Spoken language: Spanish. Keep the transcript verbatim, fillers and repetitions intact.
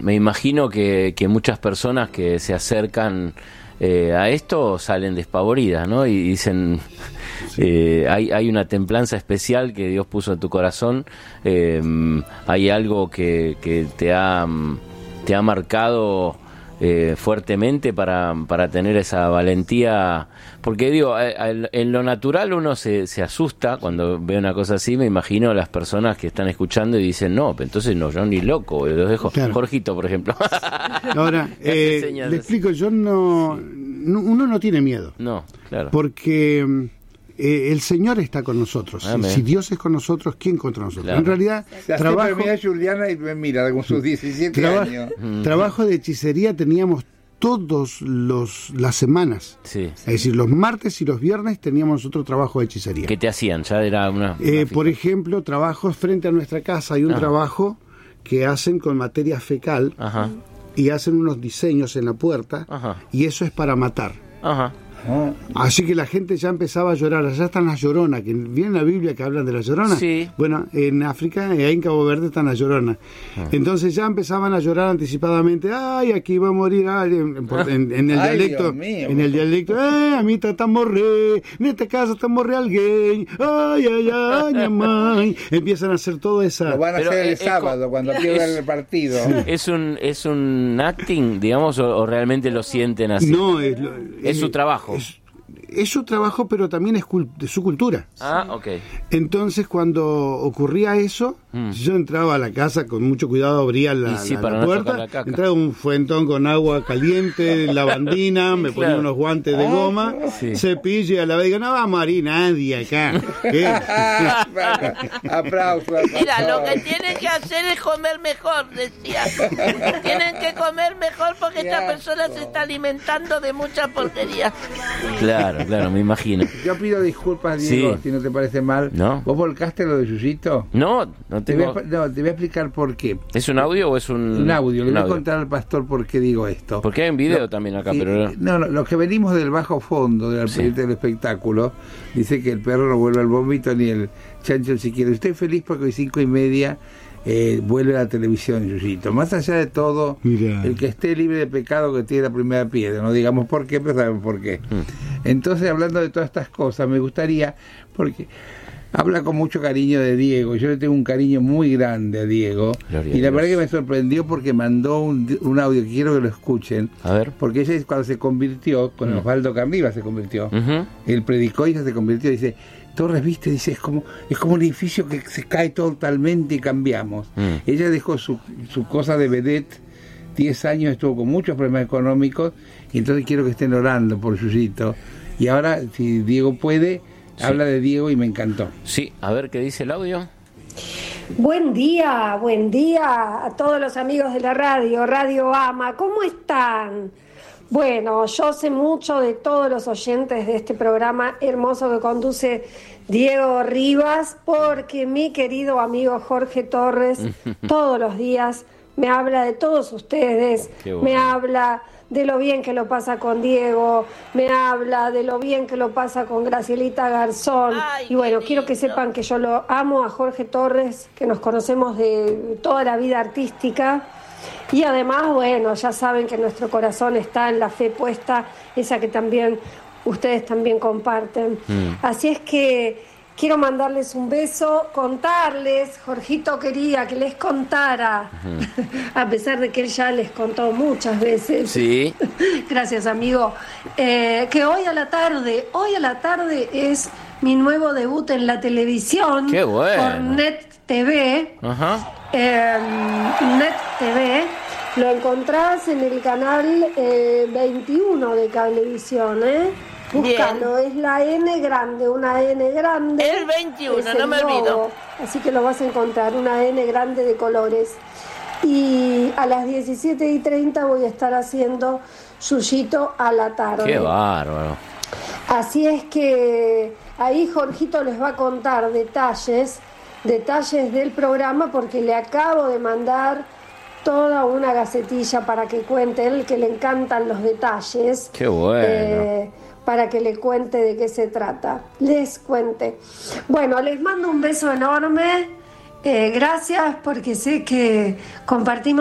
me imagino que, que muchas personas que se acercan eh, a esto salen despavoridas, ¿no? Y dicen, eh, hay, hay una templanza especial que Dios puso en tu corazón, eh, hay algo que, que te ha, te ha marcado Eh, fuertemente para, para tener esa valentía, porque digo, eh, eh, en lo natural uno se, se asusta cuando ve una cosa así. Me imagino a las personas que están escuchando y dicen, no, entonces no, yo ni loco, los dejo. Claro. Jorgito, por ejemplo. Ahora, eh, le explico, yo no, no, uno no tiene miedo. No, claro. Porque Eh, el Señor está con nosotros. Amén. Si Dios es con nosotros, ¿quién contra nosotros? Claro. En realidad, se trabajo... Mira Juliana y me mira con sus diecisiete traba años. Mm. Trabajo de hechicería teníamos todos los las semanas. Sí. Es decir, los martes y los viernes teníamos otro trabajo de hechicería. ¿Qué te hacían? Ya era una... una eh, por ejemplo, trabajos frente a nuestra casa. Hay un Ajá. trabajo que hacen con materia fecal. Ajá. Y hacen unos diseños en la puerta. Ajá. Y eso es para matar. Ajá. Oh. Así que la gente ya empezaba a llorar. Allá están las lloronas, que viene en la Biblia que hablan de las lloronas. Sí. Bueno, en África, ahí en Cabo Verde están las lloronas. Ah. Entonces ya empezaban a llorar anticipadamente. Ay, aquí va a morir alguien. En, en el Ay, dialecto, mío, en el dialecto. Eh, a mí está morrer, en esta casa está morrer alguien. Ay, ay, ay, ay. Empiezan a hacer todo esa. Lo van a Pero hacer el es, sábado es, cuando pierdan el partido. Es un es un acting, digamos, o, o realmente lo sienten así. No, es, lo, es, es su trabajo. Es, es su trabajo, pero también es cult- de su cultura. Ah, ok. Entonces, cuando ocurría eso, mm. yo entraba a la casa con mucho cuidado, abría la, sí, la, para la no puerta, la caca. entraba un fuentón con agua caliente, lavandina, me ponía claro. unos guantes de goma, sí. cepillo y a la vez digo, no va a morir nadie acá. Aplausos. Mira, lo que tienen que hacer es comer mejor, decía. Tienen que comer mejor porque esta persona se está alimentando de mucha porquería. Claro. Claro, me imagino. Yo pido disculpas, Diego, sí. si no te parece mal. ¿No? ¿Vos volcaste lo de Yuyito? No, no tengo... te, voy a, no, te voy a explicar por qué. ¿Es un audio o es un...? Un audio. Le un voy audio. a contar al pastor por qué digo esto. Porque hay un video no, también acá, y, pero... No, no, los que venimos del bajo fondo del, sí. del espectáculo, dice que el perro no vuelve al vómito ni el chancho si quiere. Estoy feliz porque hoy cinco y media... Eh, vuelve a la televisión, Yuyito. Más allá de todo, Mirá. el que esté libre de pecado que tiene la primera piedra, no digamos por qué, pero sabemos por qué. Mm. Entonces, hablando de todas estas cosas, me gustaría, porque habla con mucho cariño de Diego, yo le tengo un cariño muy grande a Diego, Gloria y la verdad que me sorprendió porque mandó un, un audio que quiero que lo escuchen, a ver. Porque ella cuando se convirtió, con mm. Osvaldo Carniva se convirtió, uh-huh. él predicó y ella se convirtió, dice... Torres, viste, dice, es como es como un edificio que se cae totalmente y cambiamos. Mm. Ella dejó su, su cosa de vedette, diez años estuvo con muchos problemas económicos, y entonces quiero que estén orando por Yuyito. Y ahora, si Diego puede, sí. habla de Diego y me encantó. Sí, a ver qué dice el audio. Buen día, buen día a todos los amigos de la radio, Radio Ama, ¿cómo están? Bueno, yo sé mucho de todos los oyentes de este programa hermoso que conduce Diego Rivas, porque mi querido amigo Jorge Torres todos los días me habla de todos ustedes, bueno. me habla de lo bien que lo pasa con Diego, me habla de lo bien que lo pasa con Gracielita Garzón. Ay, y bueno, quiero que sepan que yo lo amo a Jorge Torres, que nos conocemos de toda la vida artística. Y además, bueno, ya saben que nuestro corazón está en la fe puesta, esa que también ustedes también comparten. Mm. Así es que quiero mandarles un beso, contarles, Jorgito quería que les contara, uh-huh. a pesar de que él ya les contó muchas veces. Sí. Gracias, amigo. Eh, que hoy a la tarde, hoy a la tarde es mi nuevo debut en la televisión. ¡Qué bueno! Por Net T V. Ajá. Eh, Net T V. Lo encontrás en el canal eh, veintiuno de Cablevisión, ¿eh? Búscalo, es la N grande, una N grande. El veintiuno, no el me olvido. logo, así que lo vas a encontrar, una N grande de colores. Y a las diecisiete y treinta voy a estar haciendo Yuyito a la tarde. ¡Qué bárbaro! Así es que ahí Jorgito les va a contar detalles, detalles del programa, porque le acabo de mandar toda una gacetilla para que cuente, él que le encantan los detalles. ¡Qué bueno! Eh, para que le cuente de qué se trata. Les cuente. Bueno, les mando un beso enorme. Eh, gracias porque sé que compartimos